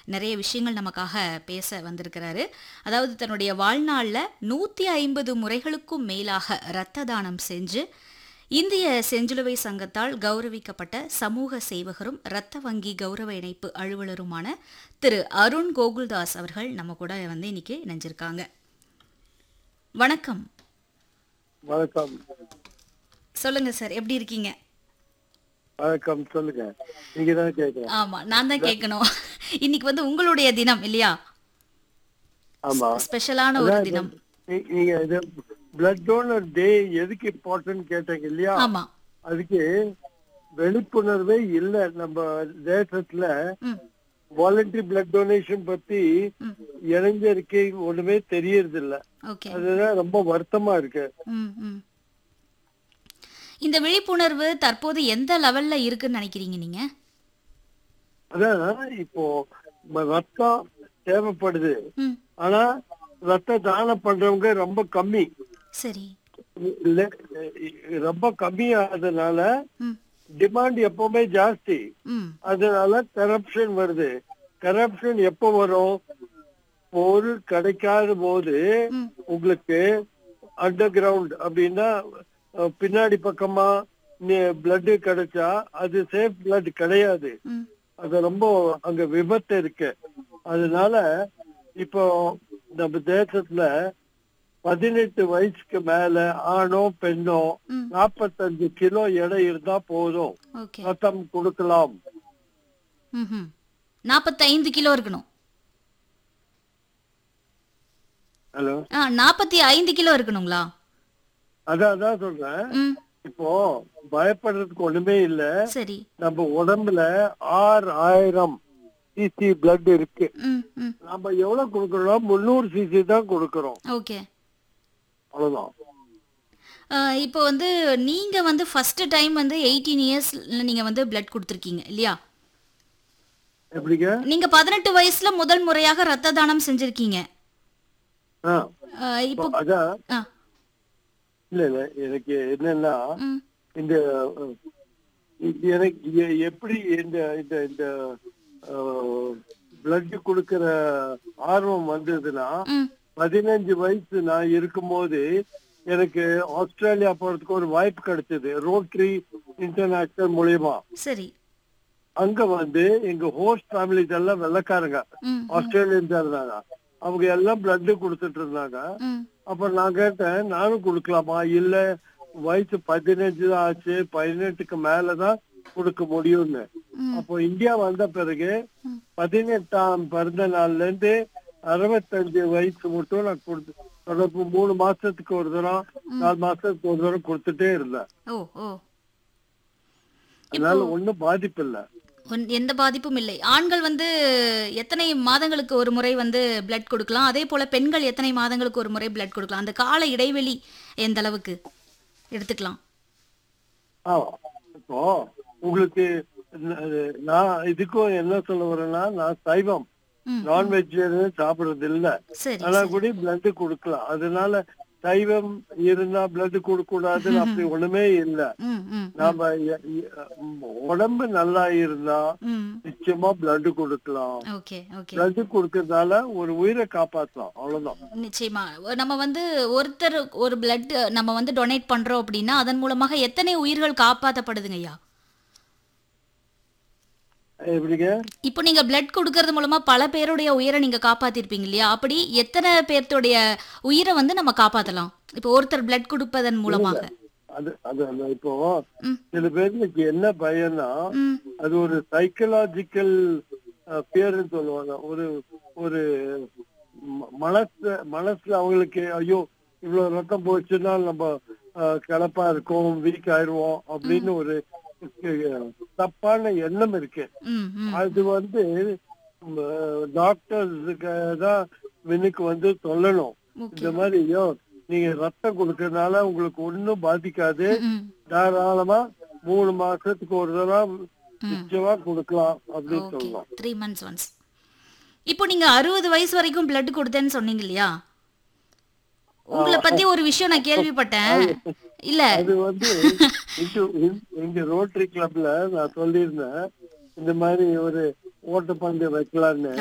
நிறைய விஷயங்கள் நமக்காக பேச வந்திருக்கிறாரு. அதாவது தன்னுடைய வாழ்நாள்ல 150 முறைகளுக்கும் மேலாக இரத்த தானம் செஞ்சு இந்திய செஞ்சிலுவை சங்கத்தால் கௌரவிக்கப்பட்ட சமூக சேவகரும் இரத்த வங்கி கௌரவ இணைப்பு அலுவலருமான திரு அருண் கோகுல்தாஸ் அவர்கள் நம்ம கூட இன்னைக்கு இணைஞ்சிருக்காங்க. வணக்கம். வணக்கம். சொல்லுங்க சார், எப்படி இருக்கீங்க? வணக்கம், சொல்லுங்க. நீங்க தான் கேட்கணும். ஆமா, நான் தான் கேட்கணும். இன்னைக்கு உங்களுடைய தினம் இல்லையா? ஆமா, ஸ்பெஷலான ஒரு தினம். நீங்க இது பிளட் டோனர் டே எதுக்கு இம்பார்ட்டன்ட் கேட்டீங்க இல்லையா? ஆமா. அதுக்கு விழிப்புணர்வே இல்ல நம்ம தேசத்துல. வாலண்டரி பிளட் டொனேஷன் பத்தி இளைஞருக்கு ஒண்ணுமே தெரியறது இல்ல. அதுதான் ரொம்ப வருத்தமா இருக்கு. இந்த விழிப்புணர்வு தற்போது எந்த லெவல்ல இருக்குன்னு நினைக்கிறீங்க நீங்க? அதான் இப்போ ரத்தம் தேவைப்படுது, ஆனா ரத்த தானம் பண்றவங்க ரொம்ப கம்மி. சரி. ரொம்ப கம்மி ஆனதுனால டிமாண்ட் எப்பவுமே ஜாஸ்தி. அதனால கரப்ஷன் வருது. கரப்ஷன் எப்ப வரும்? பொருள் கிடைக்காத போது உங்களுக்கு அண்டர் கிரவுண்ட் அப்படின்னா பின்னாடி பக்கமா பிளட் கிடைச்சா அது சேஃப் பிளட் கிடையாது. அது ரொம்ப அங்க விபத்து இருக்கு. அதனால இப்போ நம்ம தேசத்துல 18 வயசுக்கு மேல ஆணோ பெண்ணோ 45 கிலோ எடை இருந்தா போதும், ரத்தம் கொடுக்கலாம். 45 கிலோ இருக்கணும். Hello, 45 kilo இருக்கணுங்களா? அதான் சொல்றேன். இப்போ பயப்படுறதுக்கு ஒண்ணுமே இல்ல. சரி. நம்ம உடம்புல 6000 சிசி பிளட் இருக்கு. நம்ம எவ்வளவு கொடுக்கறோம்? 300 சிசி தான் கொடுக்கறோம். ஓகே, அவ்வளவுதான். இப்போ நீங்க ஃபர்ஸ்ட் டைம் 18 இயர்ஸ்ல நீங்க பிளட் கொடுத்திருக்கீங்க இல்லையா? எப்படிங்க? நீங்க 18 வயசுல முதல் முறையாக ரத்த தானம் செஞ்சிருக்கீங்க. இப்போ அதான் இல்ல எனக்கு என்னன்னா, இந்த எனக்கு எப்படி இந்த இந்த இந்த பிளட் கொடுக்கற ஆர்வம் வந்ததுன்னா, 15 வயசு நான் இருக்கும்போது எனக்கு ஆஸ்திரேலியா போறதுக்கு ஒரு வாய்ப்பு கிடைச்சது, ரோட்டரி இன்டர்நேஷனல் மூலியமா. சரி. அங்க எங்க ஹோஸ்ட் ஃபேமிலிஸ் எல்லாம் வெள்ளக்காரங்க, ஆஸ்திரேலியன்ஸ் இருந்தாங்க. அவங்க எல்லாம் பிளட் கொடுத்துட்டு இருந்தாங்க. அப்ப நான் கேட்டேன், நானும் கொடுக்கலாமா? இல்ல, வயசு 15 தான் ஆச்சு, 18க்கு மேலதான் கொடுக்க முடியும்னு. அப்போ இந்தியா வந்த பிறகு 18ஆம் பிறந்த நாள்ல இருந்து 65 வயசு மட்டும் நான் தொடர்பு 3 மாசத்துக்கு ஒரு தரம் 4 மாசத்துக்கு ஒரு தரம் கொடுத்துட்டே இருந்தேன். அதனால ஒண்ணும் பாதிப்பு இல்ல, எந்த பாதிப்பும் இல்லை. ஆண்கள் எத்தனை மாதங்களுக்கு ஒரு முறை பிளட் கொடுக்கலாம், அதே போல பெண்கள் எத்தனை மாதங்களுக்கு ஒரு முறை பிளட் கொடுக்கலாம்? அந்த கால இடைவெளி எந்த அளவுக்கு எடுத்துக்கலாம்? இப்போ உங்களுக்கு நான் இதுக்கும் என்ன சொல்ல வரேன்னா, நான் சைவம், நான்வெஜிடேரியன் சாப்பிடுறது இல்ல. ஆனா கூட பிளட் கொடுக்கலாம். அதனால சைவம் இருந்தா பிளட் கொடுக்க கூடாதுன்னு அப்படி ஒண்ணுமே இல்ல. நாம உடம்பு நல்லா இருந்தா நிச்சயமா பிளட் கொடுக்கலாம். பிளட் கொடுக்கறதால ஒரு உயிரை காப்பாற்றலாம், அவ்வளவுதான். நிச்சயமா. நம்ம ஒருத்தர் ஒரு பிளட் நம்ம டொனேட் பண்றோம் அப்படின்னா அதன் மூலமாக எத்தனை உயிர்கள் காப்பாற்றப்படுதுங்க ஐயா? எப்படிங்க? இப்போ நீங்க பிளட் கொடுக்கறது மூலமா பல பேருடைய உயிரை நீங்க காப்பாத்திருப்பீங்க இல்லையா? அப்படி எத்தனை பேர்த்தோடைய உயிரை நம்ம காப்பாத்தலாம் இப்போ ஒருத்தர் பிளட் கொடுப்பதன் மூலமாக? அது இப்போ சில பேருக்கு என்ன பயம்னா, அது ஒரு சைக்கலாஜிக்கல் பேருன்னு சொல்லுவாங்க. ஒரு ஒரு மனசுல அவங்களுக்கு ஐயோ இவ்வளவு ரத்தம் போச்சுன்னா நம்ம கிளப்பா இருக்கோம், வீக் ஆயிடுவோம் அப்படின்னு ஒரு தப்பான எண்ணம் இருக்கு. அது டாக்டர்ஸுக்கு தான் மின்னுக்கு சொல்லணும். இந்த மாதிரி நீங்க ரத்தம் கொடுக்கறதுனால உங்களுக்கு ஒண்ணும் பாதிக்காது, தாராளமா 3 மாசத்துக்கு ஒரு தடவை நிச்சயமா கொடுக்கலாம் அப்படின்னு சொல்லலாம். 3 months once. இப்போ நீங்க 60 வயசு வரைக்கும் பிளட் கொடுத்தேன்னு சொன்னீங்க இல்லையா? உங்களை பத்தி ஒரு விஷயம் நான் கேள்விப்பட்டேன். இல்ல, அது எங்க ரோட்டரி கிளப்ல நான் சொல்லியிருந்தேன், இந்த மாதிரி ஒரு ஓட்டப்பந்தயம் வைக்கலான்னு.